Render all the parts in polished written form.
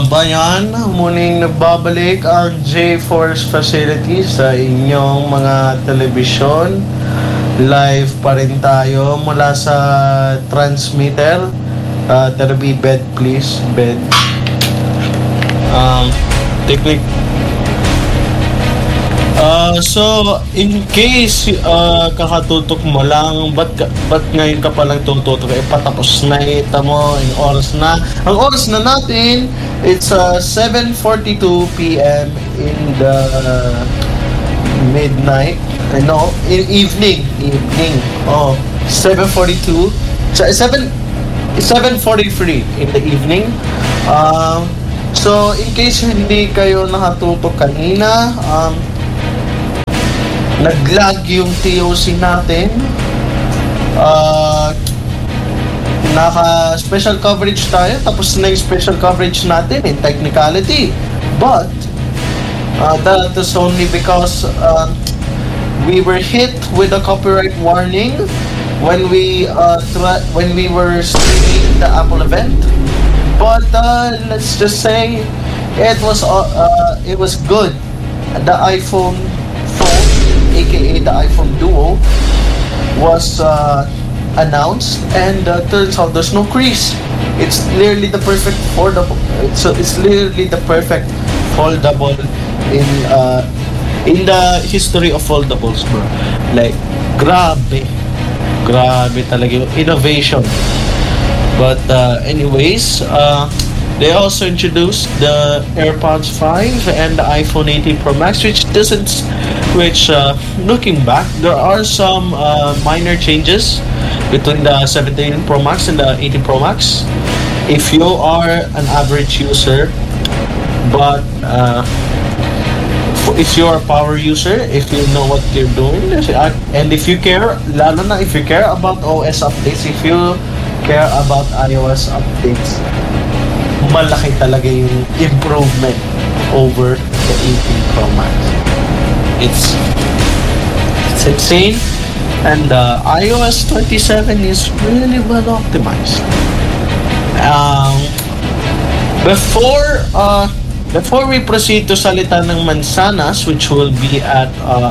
Bayan, muling nagbabalik ang J-Force Facility sa inyong mga telebisyon. Live pa rin tayo mula sa transmitter. Terby, bed please, bed. Technic. So, in case kakatutok mo lang, ba't ngayon ka palang tututok? Patapos na mo, yung oras na. Ang oras na natin, it's 7:42 p.m. in the midnight. No, in evening. Oh, 7:42. 7:43 in the evening. So, in case hindi kayo nakatutok kanina, nag-lag yung TOC natin. Naka-special coverage tayo. Tapos na yung special coverage natin in technicality. But, that is only because we were hit with a copyright warning when we were streaming the Apple event. But, let's just say, it was good. The iPhone phone, aka the iPhone Duo, was announced, and turns out there's no crease. It's literally the perfect foldable. It's literally the perfect foldable in the history of foldables, bro. Like, grabe talaga yung innovation. But anyways, they also introduced the AirPods 5 and the iPhone 18 Pro Max, looking back, there are some minor changes between the 17 Pro Max and the 18 Pro Max. If you are an average user, but if you're a power user, if you know what you're doing, and if you care, lalo na if you care about OS updates, if you care about iOS updates, malaki talaga yung improvement over the 18 Pro Max. It's insane, and iOS 27 is really well optimized. Before we proceed to salita ng mansanas, which will be at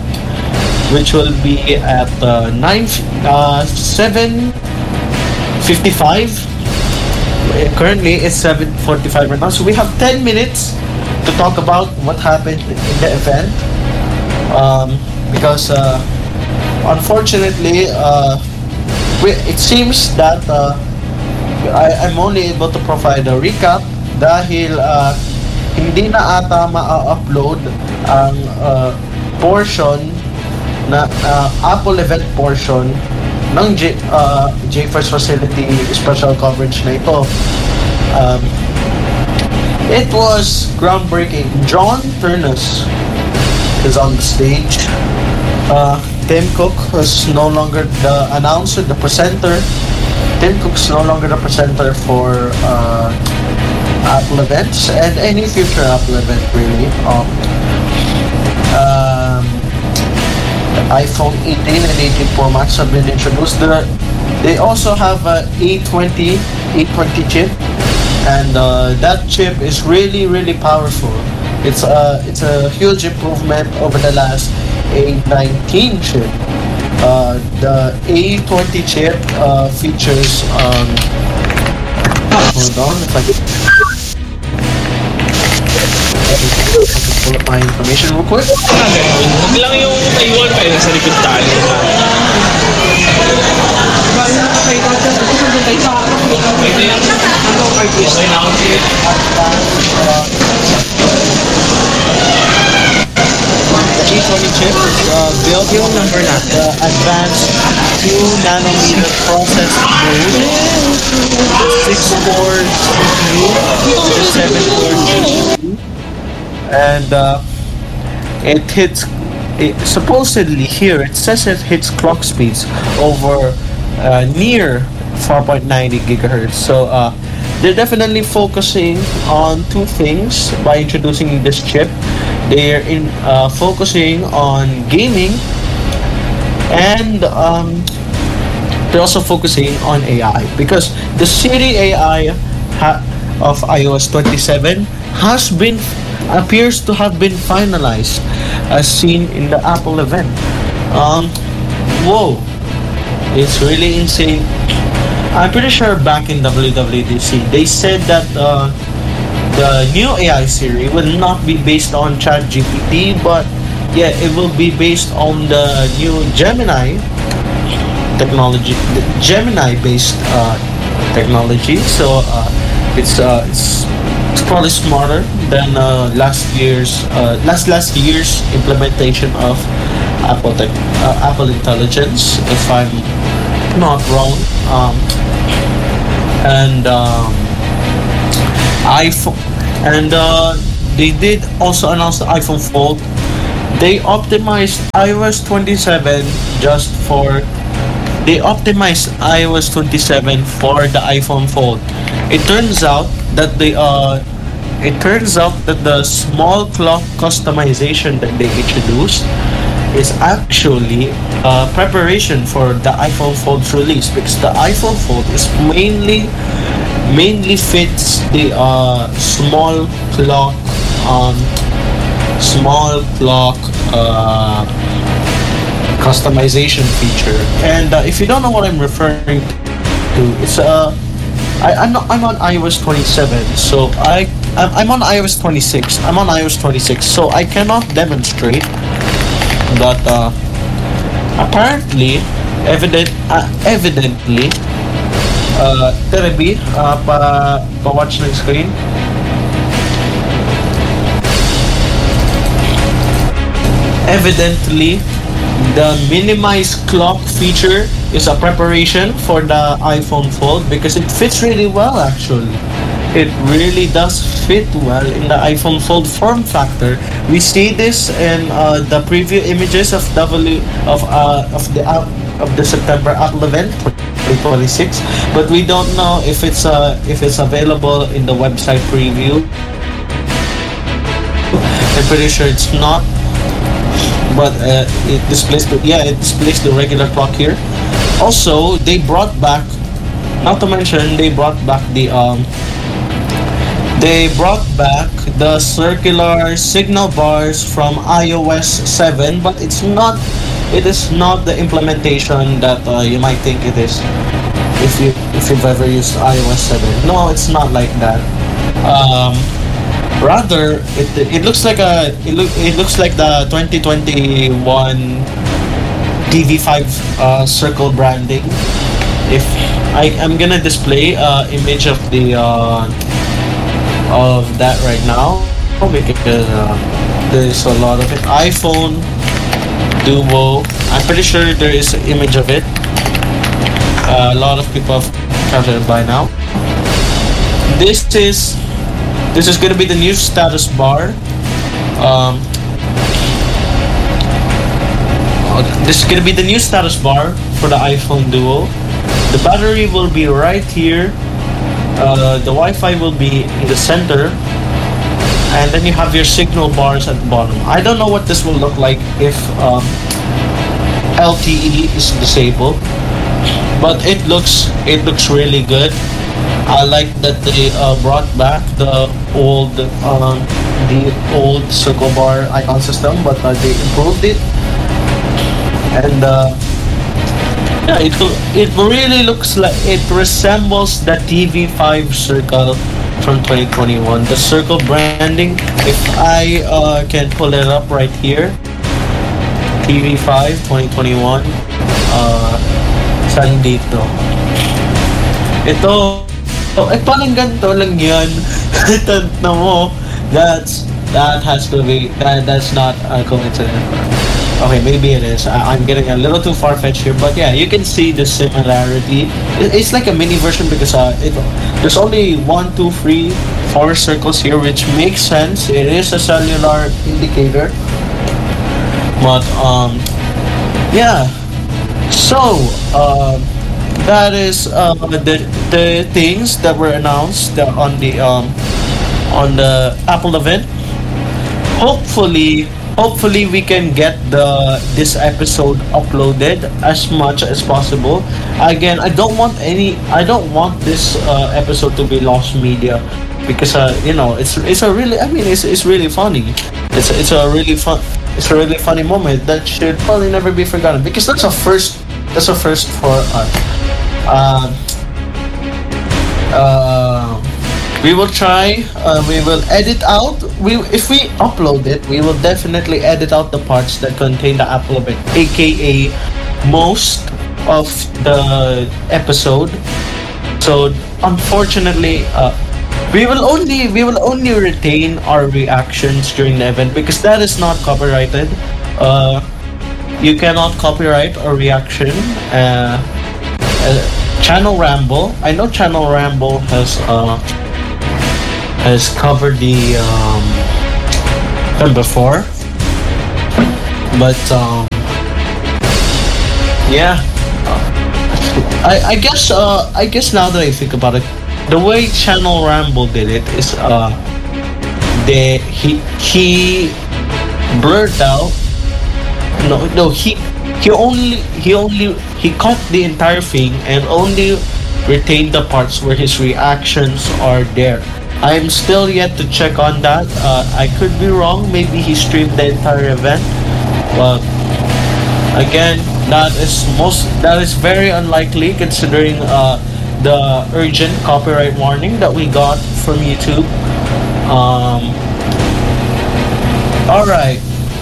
7:55. Currently it's 7:45 right now, so we have 10 minutes to talk about what happened in the event. Because unfortunately, it seems that I'm only able to provide a recap dahil hindi na ata ma-upload ang portion na Apple event portion ng J-Force Facility special coverage na ito. It was groundbreaking. John Turnus is on the stage. Tim Cook is no longer the announcer, the presenter. Tim Cook's no longer the presenter for Apple events and any future Apple event, really. iPhone 18 and 18 Pro Max have been introduced. They also have a A20 chip, and that chip is really powerful. It's a huge improvement over the last A19 chip. The A20 chip features hold on if I can pull up my information real quick. Huwag lang yung Taiwan pa yun sa likod tali. A20 chip is built on the advanced 2nm process node, the 6-core CPU, the 7-core GPU, and supposedly here it says it hits clock speeds over near 4.90 gigahertz. So they're definitely focusing on two things by introducing this chip. They're focusing on gaming, and they're also focusing on AI, because the Siri AI of iOS 27 has been appears to have been finalized, as seen in the Apple event. Um, Whoa, it's really insane. I'm pretty sure back in WWDC they said that the new AI Siri will not be based on ChatGPT, but yeah, it will be based on the new Gemini technology, the Gemini-based technology. So it's probably smarter than last year's implementation of Apple Intelligence, if I'm not wrong. And iPhone, and they did also announce the iPhone Fold. They optimized iOS 27 just for they optimized iOS 27 for the iPhone Fold. It turns out that the small clock customization that they introduced is actually preparation for the iPhone Fold's release, because the iPhone Fold is mainly fits the small clock customization feature. And if you don't know what I'm referring to, it's I'm on iOS 27, so I'm on iOS 26. I'm on iOS 26, so I cannot demonstrate. But apparently, evidently, Terebi, pa-watch ng screen. Evidently, the minimize clock feature is a preparation for the iPhone Fold, because it fits really well actually. It really does fit well in the iPhone Fold form factor. We see this in the preview images of the September Apple event 2026, but we don't know if it's available in the website preview. I'm pretty sure it's not, but it displays the regular clock here. Also, they brought back, not to mention, they brought back the circular signal bars from iOS 7, but it is not the implementation that you might think it is if you've ever used iOS 7. No, it's not like that. Rather, it looks like the 2021 TV5 circle branding. If I'm gonna display image of the of that right now, because there's a lot of it. iPhone Duo. I'm pretty sure there is an image of it. A lot of people have captured it by now. This is gonna be the new status bar. This is gonna be the new status bar for the iPhone Duo. The battery will be right here. The Wi-Fi will be in the center, and then you have your signal bars at the bottom. I don't know what this will look like if LTE is disabled, but it looks really good. I like that they brought back the old circle bar icon system, but they improved it, and yeah, it really looks like it resembles the TV5 circle from 2021. The circle branding, if I can pull it up right here, TV5 2021. Saan dito? Ito. Parang ganito lang yan. Tanto mo. That's not a coincidence. Okay, maybe it is. I'm getting a little too far-fetched here, but yeah, you can see the similarity. It's like a mini version, because there's only 1, 2, 3, 4 circles here, which makes sense. It is a cellular indicator, but yeah. So that is the things that were announced on the Apple event. Hopefully we can get this episode uploaded as much as possible. Again, I don't want this episode to be lost media. because it's a really, I mean, it's really funny. It's a really fun, it's a really funny moment that should probably never be forgotten, because that's a first for us. Um, we will try. We will edit out. If we upload it, we will definitely edit out the parts that contain the apple bit, aka most of the episode. So unfortunately, we will only retain our reactions during the event, because that is not copyrighted. You cannot copyright a reaction. Channel Ramble. I know Channel Ramble has covered the them before, but yeah. I guess now that I think about it, the way Channel Ramble did it is he blurred out. No, he cut the entire thing and only retained the parts where his reactions are there. I'm still yet to check on that. I could be wrong. Maybe he streamed the entire event, but again, that is very unlikely, considering the urgent copyright warning that we got from YouTube. All right.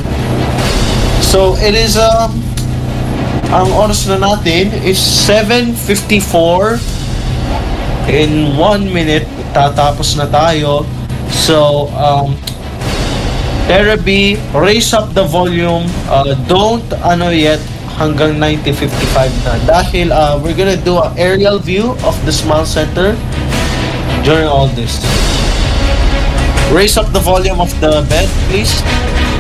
So it is ang oras na natin is 7:54. In 1 minute tatapos na tayo. So Therapy, raise up the volume. Don't yet hanggang 90:55 na. Dahil we're gonna do an aerial view of the Smile Center during all this. Raise up the volume of the bed, please.